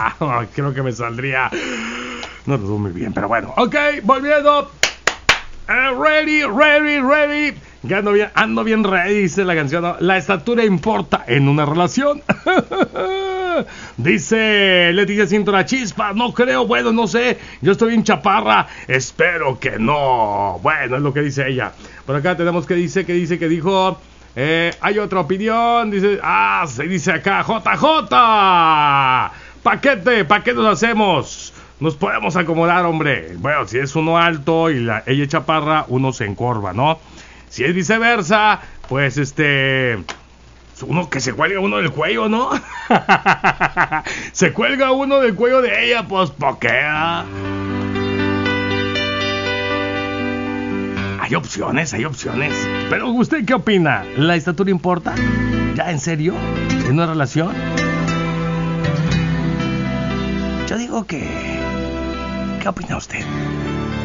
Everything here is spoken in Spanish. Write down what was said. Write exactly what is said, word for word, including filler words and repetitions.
Creo que me saldría... No lo dudo muy bien, pero bueno. Ok, volviendo. Uh, ready, ready, ready. Ya ando bien, ando bien ready, dice la canción, ¿no? La estatura importa en una relación. Dice Leticia Cintura, chispa, no creo, bueno, no sé, yo estoy bien chaparra, espero que no. Bueno, es lo que dice ella. Por acá tenemos que dice, que dice, que dijo, eh, hay otra opinión, dice, ah, se dice acá, J J, paquete, ¿para qué nos hacemos? Nos podemos acomodar, hombre. Bueno, si es uno alto y la, ella chaparra, uno se encorva, ¿no? Si es viceversa, pues este... Uno que se cuelga uno del cuello, ¿no? Se cuelga uno del cuello de ella, pues, ¿por qué? Hay opciones, hay opciones. Pero, ¿usted qué opina? ¿La estatura importa? ¿Ya en serio? ¿En una relación? Yo digo que... ¿Qué opina usted?